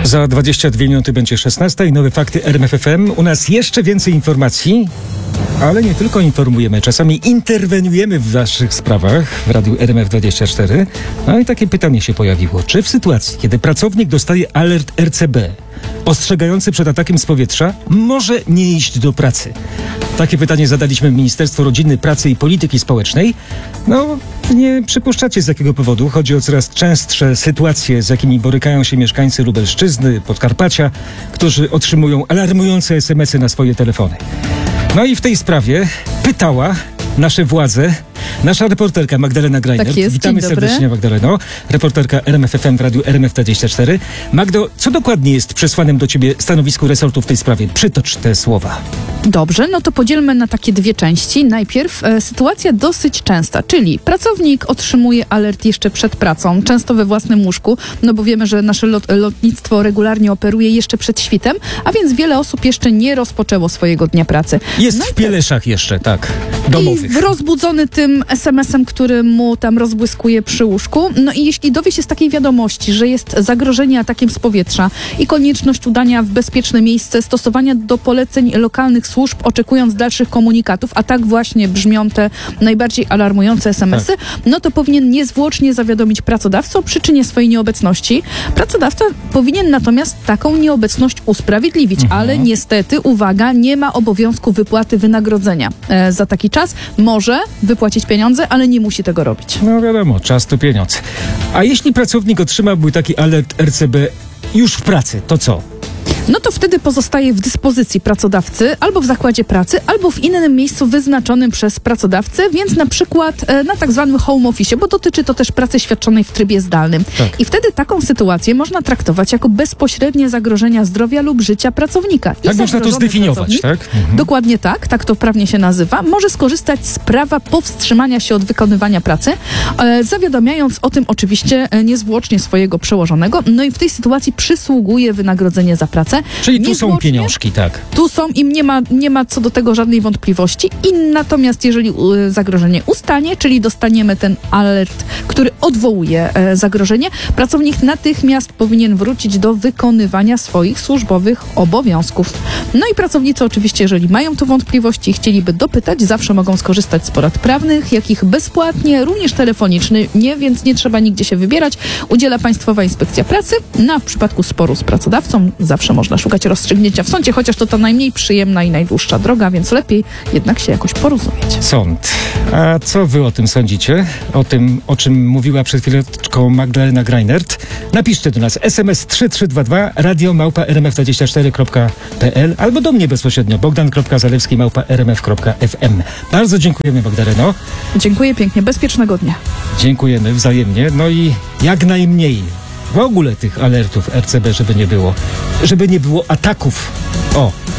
Za 22 minuty będzie 16 i nowe fakty RMF FM. U nas jeszcze więcej informacji, ale nie tylko informujemy, czasami interweniujemy w waszych sprawach w radiu RMF24. No i takie pytanie się pojawiło. Czy w sytuacji, kiedy pracownik dostaje alert RCB ostrzegający przed atakiem z powietrza, może nie iść do pracy? Takie pytanie zadaliśmy w Ministerstwu Rodziny, Pracy i Polityki Społecznej. No, nie przypuszczacie z jakiego powodu. Chodzi o coraz częstsze sytuacje, z jakimi borykają się mieszkańcy Lubelszczyzny, Podkarpacia, którzy otrzymują alarmujące SMS-y na swoje telefony. No i w tej sprawie pytała nasze władze nasza reporterka Magdalena Grajner. Tak jest, witamy serdecznie, Magdaleno. Reporterka RMF FM w radiu RMF24. Magdo, co dokładnie jest przesłanym do ciebie stanowisku resortu w tej sprawie? Przytocz te słowa. Dobrze, no to podzielmy na takie dwie części. Najpierw sytuacja dosyć częsta, czyli pracownik otrzymuje alert jeszcze przed pracą, często we własnym łóżku, no bo wiemy, że nasze lotnictwo regularnie operuje jeszcze przed świtem, a więc wiele osób jeszcze nie rozpoczęło swojego dnia pracy. Jest w Pieleszach jeszcze, tak, domowych. I rozbudzony tym SMS-em, który mu tam rozbłyskuje przy łóżku. No i jeśli dowie się z takiej wiadomości, że jest zagrożenie atakiem z powietrza i konieczność udania w bezpieczne miejsce, stosowania do poleceń lokalnych służb, oczekując dalszych komunikatów, a tak właśnie brzmią te najbardziej alarmujące SMS-y, no to powinien niezwłocznie zawiadomić pracodawcę o przyczynie swojej nieobecności. Pracodawca powinien natomiast taką nieobecność usprawiedliwić, ale niestety, uwaga, nie ma obowiązku wypłaty wynagrodzenia za taki czas. Może wypłacić pieniądze, ale nie musi tego robić. No wiadomo, czas to pieniądz. A jeśli pracownik otrzymałby taki alert RCB już w pracy, to co? No to wtedy pozostaje w dyspozycji pracodawcy albo w zakładzie pracy, albo w innym miejscu wyznaczonym przez pracodawcę, więc na przykład na tak zwanym home office, bo dotyczy to też pracy świadczonej w trybie zdalnym. Tak. I wtedy taką sytuację można traktować jako bezpośrednie zagrożenia zdrowia lub życia pracownika. I Tak można to zdefiniować, tak? Dokładnie tak to prawnie się nazywa. Może skorzystać z prawa powstrzymania się od wykonywania pracy, zawiadamiając o tym oczywiście niezwłocznie swojego przełożonego. No i w tej sytuacji przysługuje wynagrodzenie za pracę. Czyli tu są pieniążki, tak. Tu są i nie ma co do tego żadnej wątpliwości. I natomiast jeżeli zagrożenie ustanie, czyli dostaniemy ten alert, który odwołuje zagrożenie, pracownik natychmiast powinien wrócić do wykonywania swoich służbowych obowiązków. No i pracownicy oczywiście, jeżeli mają tu wątpliwości i chcieliby dopytać, zawsze mogą skorzystać z porad prawnych, jakich bezpłatnie, również telefonicznie, więc nie trzeba nigdzie się wybierać. Udziela Państwowa Inspekcja Pracy. No a w przypadku sporu z pracodawcą zawsze można szukać rozstrzygnięcia w sądzie, chociaż to ta najmniej przyjemna i najdłuższa droga, więc lepiej jednak się jakoś porozumieć. Sąd. A co wy o tym sądzicie? O tym, o czym mówiła przed chwileczką Magdalena Grajnert? Napiszcie do nas SMS 3322 radio@rmf24.pl albo do mnie bezpośrednio bogdan.zalewski@rmf.fm. Bardzo dziękujemy, Magdaleno. Dziękuję pięknie. Bezpiecznego dnia. Dziękujemy wzajemnie. No i jak najmniej w ogóle tych alertów RCB, żeby nie było ataków. O,